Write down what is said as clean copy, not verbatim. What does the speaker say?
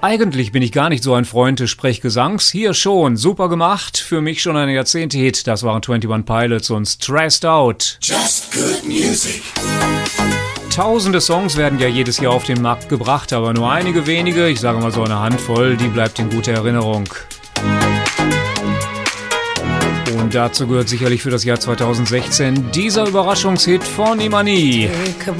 Eigentlich bin ich gar nicht so ein Freund des Sprechgesangs. Hier schon, super gemacht. Für mich schon ein Jahrzehnt-Hit. Das waren 21 Pilots und Stressed Out. Just good music. Tausende Songs werden ja jedes Jahr auf den Markt gebracht, aber nur einige wenige, ich sage mal so eine Handvoll, die bleibt in guter Erinnerung. Und dazu gehört sicherlich für das Jahr 2016 dieser Überraschungshit von Imani.